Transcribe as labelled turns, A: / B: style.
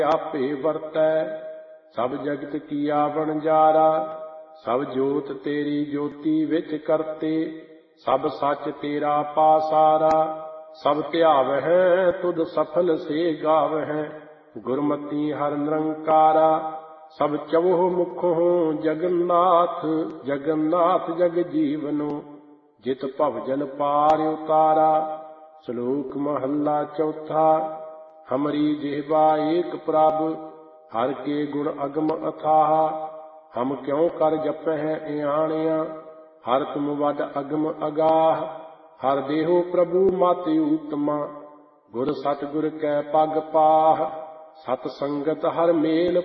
A: ਆਪੇ ਵਰਤੈ। ਸਭ ਜਗਤ ਕੀਆ ਵਣਜਾਰਾ, ਸਭ ਜੋਤ ਤੇਰੀ ਜੋਤੀ ਵਿੱਚ ਕਰਤੇ। ਸਭ ਸੱਚ ਤੇਰਾ ਪਾਸਾਰਾ, ਸਭ ਧਿਆਵਹਿ ਤੁਧ ਸਫਲ ਸੇ ਗਾਵਹਿ। ਗੁਰਮਤੀ ਹਰਿ ਨਿਰੰਕਾਰਾ, ਸਭ ਚਵਹੁ ਮੁਖਹੁ ਜਗन्नाथ। ਜਗन्नाथ ਜਗ ਜੀਵਨੁ, ਜਿਤ ਭਵਜਨ ਪਾਰ ਉਤਾਰਾ। ਸ਼ਲੋਕ ਮਹੱਲਾ ਚੌਥਾ। ਹਮਰੀ ਜਿਹਵਾ ਏਕ ਪ੍ਰਭ, ਹਰਿ ਕੇ ਗੁਣ ਅਗਮ ਅਥਾਹ। ਹਮ ਕਿਉ ਕਰ ਜਪਹਿ ਇਆਣਿਆ, ਹਰਿ ਤੁਮ ਵਡ ਅਗਮ ਅਗਾਹ। ਹਰਿ ਦੇਹੋ ਪ੍ਰਭੂ ਮਤਿ ਊਤਮਾ, ਗੁਰ ਸਤਿਗੁਰ ਕੈ ਪਗ ਪਾਹ। ਸਤ ਸੰਗਤ ਹਰਿ ਮੇਲ